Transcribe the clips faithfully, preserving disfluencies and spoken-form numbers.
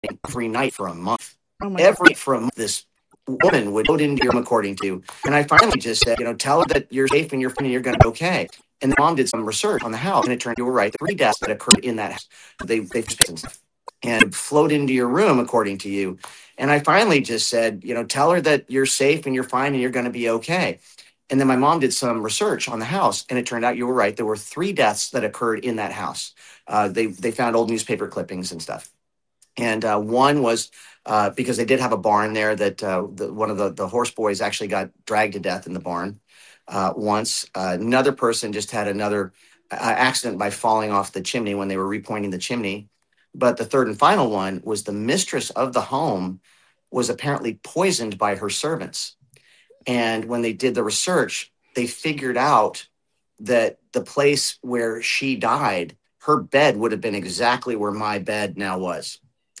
every night for a month. Oh my Every for a month, this woman would go into your room according to, and I finally just said, you know, tell her that you're safe and you're fine and you're going to be okay. And the mom did some research on the house, and it turned out you were right. The three deaths that occurred in that house, they they and float into your room according to you. And I finally just said, you know, tell her that you're safe and you're fine and you're going to be okay. And then my mom did some research on the house, and it turned out you were right. There were three deaths that occurred in that house. Uh, they they found old newspaper clippings and stuff. And uh, one was uh, because they did have a barn there that uh, the, one of the, the horse boys actually got dragged to death in the barn uh, once. Uh, another person just had another uh, accident by falling off the chimney when they were repointing the chimney. But the third and final one was the mistress of the home was apparently poisoned by her servants. And when they did the research, they figured out that the place where she died, her bed would have been exactly where my bed now was.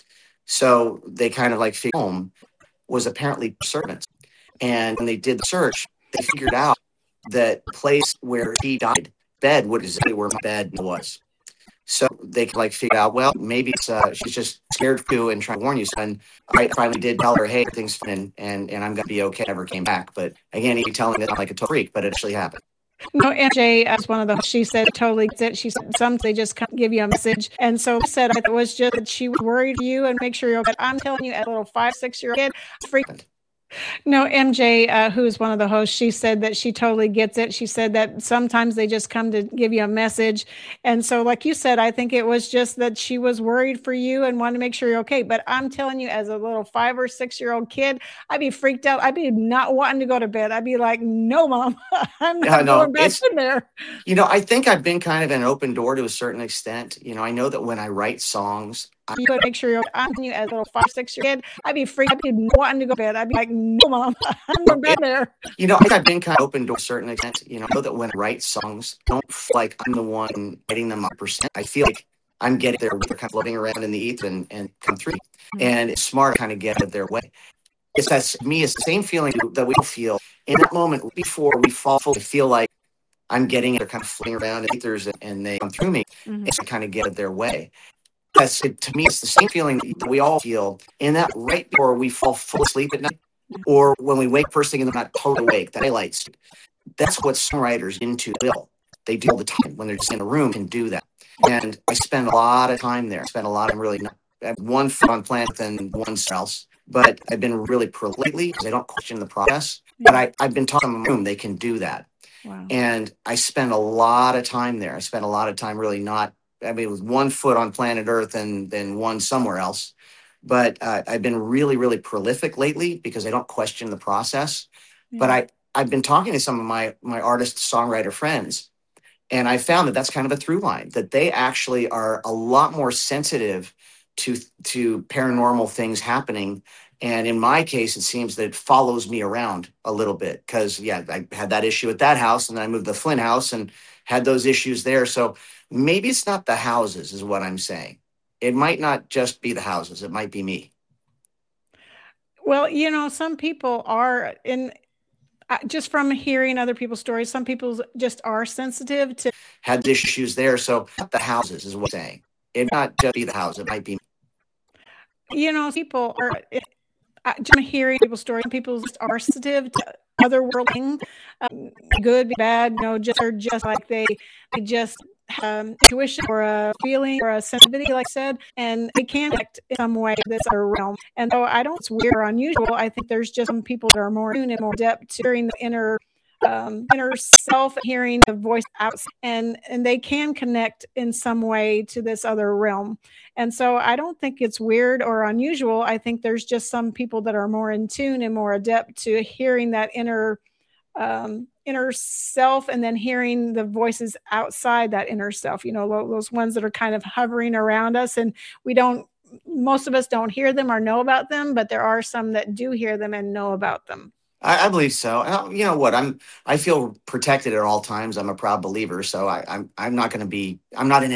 So they kind of like figured home was apparently servants. And when they did the search, they figured out that the place where she died, bed would exactly where my bed was. So they could like figure out, well, maybe it's uh, she's just scared too and trying to warn you. So and I finally did tell her, hey, things fine and, and I'm going to be okay. Never came back. But again, he'd be telling me that I'm like a total freak, but it actually happened. No, M J as one of the, she said totally gets it. She said some they just can't give you a message. And so said it was just that she was worried for you and make sure you're okay. I'm telling you, as a little five, six year old kid, freaked. No, M J, uh, who is one of the hosts, she said that she totally gets it. She said that sometimes they just come to give you a message. And so, like you said, I think it was just that she was worried for you and wanted to make sure you're okay. But I'm telling you, as a little five or six year old kid, I'd be freaked out. I'd be not wanting to go to bed. I'd be like, no, mom, I'm not Yeah, no, going back it's, in there. You know, I think I've been kind of an open door to a certain extent. You know, I know that when I write songs, you got to make sure you're on you as a little five, six year kid. I'd be freaked. I'd be wanting to go to bed. I'd be like, no, mom, I'm going back there. You know, I think I've been kind of open to a certain extent. You know, I know that when I write songs, I don't feel like I'm the one writing them one hundred percent. I feel like I'm getting there. They're kind of floating around in the ether and, and come through. Mm-hmm. And it's smart to kind of get out of their way. It's that me, it's the same feeling that we all feel in that moment before we fall. I feel like I'm getting it. They're kind of floating around in the ethers and, and they come through me. Mm-hmm. It's to kind of get out of their way. That's it, to me, it's the same feeling that we all feel in that right before we fall full asleep at night, or when we wake first thing and they're not totally awake, that daylight. That's what songwriters into will. They do all the time when they're just in a room can do that. And I spend a lot of time there. I spend a lot of really not, I have one foot on planet and one else. But I've been really pro lately because I don't question the process. But I, I've been talking in a room, they can do that. Wow. And I spend a lot of time there. I spend a lot of time really not I mean, with one foot on planet Earth and then one somewhere else. But uh, I've been really, really prolific lately because I don't question the process. Yeah. But I, I've been talking to some of my, my artist, songwriter friends, and I found that that's kind of a through line, that they actually are a lot more sensitive to, to paranormal things happening. And in my case, it seems that it follows me around a little bit because, yeah, I had that issue at that house and then I moved to the Flynn house and had those issues there. So maybe it's not the houses is what I'm saying. It might not just be the houses. It might be me. Well, you know, some people are in, uh, just from hearing other people's stories, some people just are sensitive to. Had issues there. So not the houses is what I'm saying. It might not just be the house. It might be me. You know, people are, uh, just hearing people's stories, people just are sensitive to otherworldly, um, good, bad, you know, just or just like they, they just um, intuition or a feeling or a sensitivity, like I said, and they can connect in some way to this other realm. And so I don't, it's weird or unusual. I think there's just some people that are more tuned and more adept to hearing the inner, um, inner self, hearing the voice out, and and they can connect in some way to this other realm. And so I don't think it's weird or unusual. I think there's just some people that are more in tune and more adept to hearing that inner um, inner self, and then hearing the voices outside that inner self, you know, those ones that are kind of hovering around us, and we don't, most of us don't hear them or know about them, but there are some that do hear them and know about them. I, I believe so. You know what? I'm, I feel protected at all times. I'm a proud believer. So I, I'm, I'm not going to be, I'm not in